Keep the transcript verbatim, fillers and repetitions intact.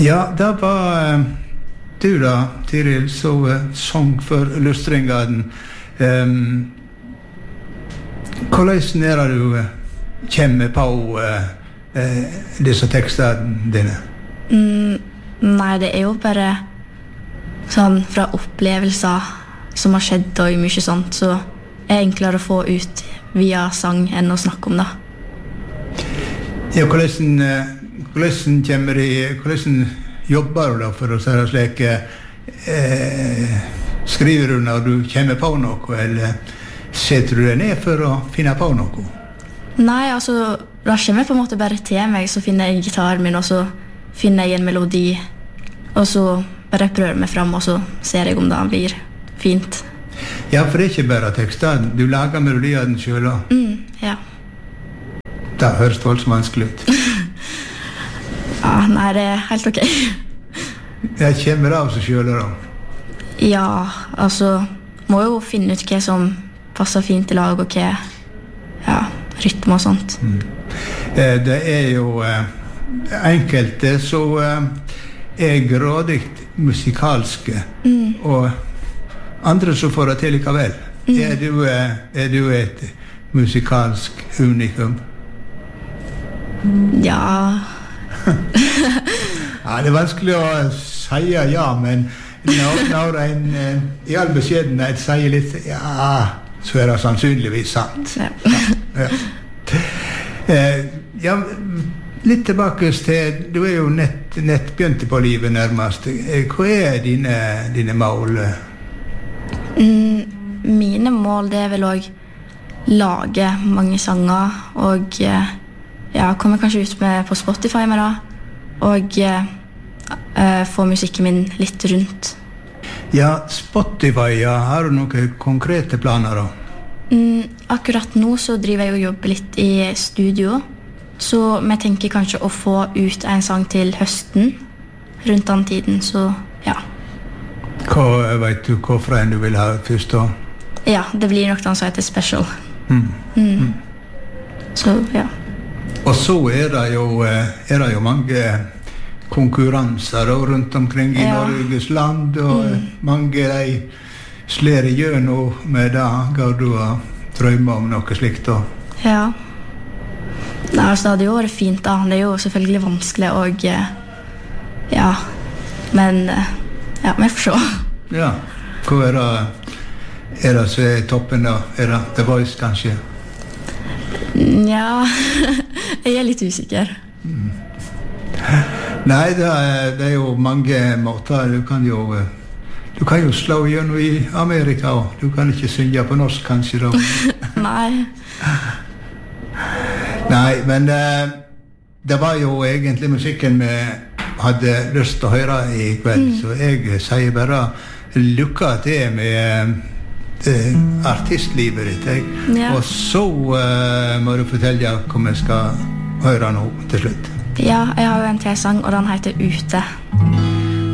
Ja, det var uh, du da, Tiril, så uh, sång for Lustrengarden. Um, hvordan er det du uh, kommer på uh, uh, disse tekstene dine? Mm, nei, det er jo bare sånn fra opplevelser som har skjedd og mye sånt, så er det enklere å få ut via sang enn å snakke om det. Ja, hvordan, uh, hvordan kommer de, hvordan jobber du da for å si det slik, eh, skriver du når du kommer på noe, eller setter du deg ned for å finne på noe? Nei, altså, da kommer jeg på en måte bare til meg, så finner jeg gitaren min, og så finner jeg en melodi, og så bare prøver jeg meg frem, og så ser jeg om det blir fint. Ja, for det er ikke bare tekster, du lager melodier selv da? Mm, ja. Det høres voldsomt vanskelig ut. Ja, nei, det er helt ok. Det kommer av seg selv da? Ja, altså, må jo finne ut hva som passer fint i lag, og hva, ja, rytme og sånt. Mm. Eh, det er jo eh, enkelte så eh, er grådig musikalske, mm. og andre så får det til likevel. Mm. Er, du, eh, er du et musikalsk unikum? Ja... Ja, det er vanskelig å si ja, men når, når en eh, i all beskjedenhet sier litt ja, så er det sannsynligvis sant. Ja. Ja. Eh, ja, litt tilbake til, du er jo nett, nett begynt på livet nærmest. Hva er dine, dine mål? Mm, mine mål, det er vel å lage mange sanger, og ja, kommer kanskje ut med på Spotify med det, og eh, få musikken min litt rundt. Ja, Spotify, ja, har du noen konkrete planer da? Mm, akkurat nå så driver jeg og jobber litt i studio, så vi tenker kanskje å få ut en sang til høsten, rundt den tiden, så ja. Hva, vet du hvorfor en du vil ha først da? Ja, det blir nok den som heter Special. Mm. Mm. Mm. Så, ja. Og så er det jo, er det jo mange konkurranser rundt omkring i ja. Norges land, og mm. mange de slår igjennom med det. Går du og drømmer om noe slikt da? Ja. Nei, altså, det hadde jo vært fint da. Det er jo selvfølgelig vanskelig, og ja, men ja, vi får se. Ja, hva er det, er det som er toppen da? Er det The Voice kanskje? Ja, jeg er litt usikker. Mm. Nei, det er, det er jo mange måter. Du kan jo, du kan jo slå gjennom i Amerika, og du kan ikke synge på norsk kanskje da. Nei. Nei, men uh, det var jo egentlig musikken vi hadde lyst til å høre i kveld, mm. så jeg sier bare lykke til med uh, artistlivet ditt, jeg. Ja. Og så uh, må du fortelle hva vi skal høre nå til slutt. Ja, jeg har jo en til sang, og den heter Ute.